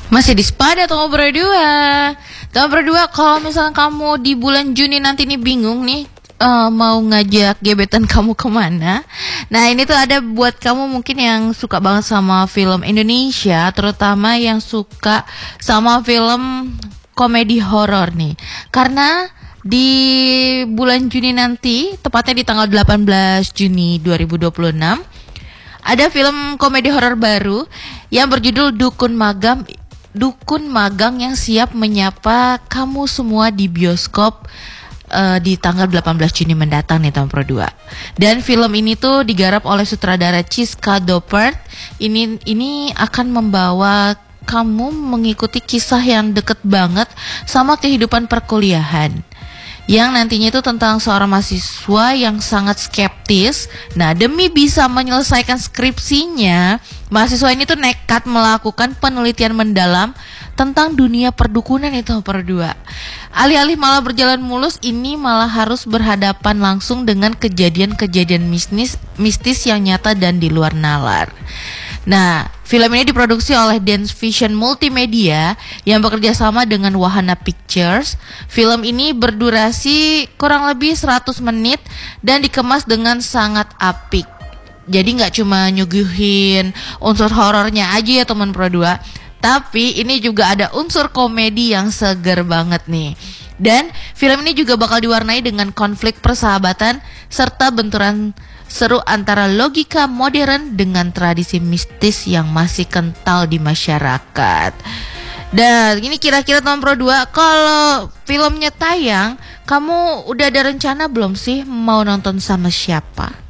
Masih di Spada Tomo Berdua. Tomo Berdua, kalau misalnya kamu di bulan Juni nanti nih bingung nih mau ngajak gebetan kamu kemana. Nah ini tuh ada buat kamu mungkin yang suka banget sama film Indonesia, terutama yang suka sama film komedi horor nih. Karena di bulan Juni nanti, tepatnya di tanggal 18 Juni 2026, ada film komedi horor baru yang berjudul Dukun Magang yang siap menyapa kamu semua di bioskop di tanggal 18 Juni mendatang nih tahun Pro 2. Dan film ini tuh digarap oleh sutradara Chiska Doppert. Ini akan membawa kamu mengikuti kisah yang deket banget sama kehidupan perkuliahan, yang nantinya itu tentang seorang mahasiswa yang sangat skeptis. Nah, demi bisa menyelesaikan skripsinya, mahasiswa ini tuh nekat melakukan penelitian mendalam tentang dunia perdukunan itu berdua. Alih-alih malah berjalan mulus, ini malah harus berhadapan langsung dengan kejadian-kejadian mistis yang nyata dan di luar nalar. Nah, film ini diproduksi oleh Dance Vision Multimedia yang bekerja sama dengan Wahana Pictures. Film ini berdurasi kurang lebih 100 menit dan dikemas dengan sangat apik. Jadi nggak cuma nyuguhin unsur horornya aja ya teman Pro 2, tapi ini juga ada unsur komedi yang seger banget nih. Dan film ini juga bakal diwarnai dengan konflik persahabatan serta benturan seru antara logika modern dengan tradisi mistis yang masih kental di masyarakat. Dan ini kira-kira tahun Pro 2, kalau filmnya tayang, kamu udah ada rencana belum sih mau nonton sama siapa?